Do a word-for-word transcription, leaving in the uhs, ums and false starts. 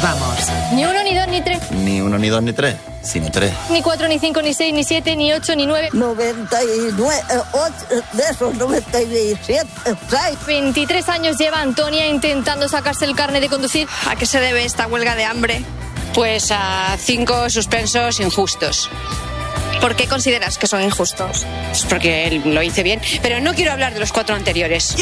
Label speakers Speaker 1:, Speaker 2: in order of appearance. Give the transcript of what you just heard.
Speaker 1: vamos.
Speaker 2: Ni uno, ni dos, ni tres.
Speaker 3: Ni uno, ni dos, ni tres, sino tres.
Speaker 2: Ni cuatro, ni cinco, ni seis, ni siete, ni ocho, ni nueve.
Speaker 4: noventa y nueve, ocho, de esos noventa y siete, seis.
Speaker 2: veintitrés años lleva Antonia intentando sacarse el carnet de conducir.
Speaker 5: ¿A qué se debe esta huelga de hambre? Pues a cinco suspensos injustos.
Speaker 6: ¿Por qué consideras que son injustos?
Speaker 5: Pues porque él lo hice bien, pero no quiero hablar de los cuatro anteriores.